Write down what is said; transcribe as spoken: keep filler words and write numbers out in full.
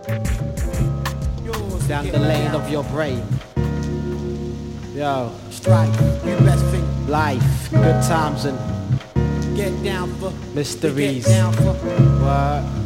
Yours Down get the lane down. of your brain. Yo, Strike, your best thing. life, good times and Get down for mysteries. Get down for What?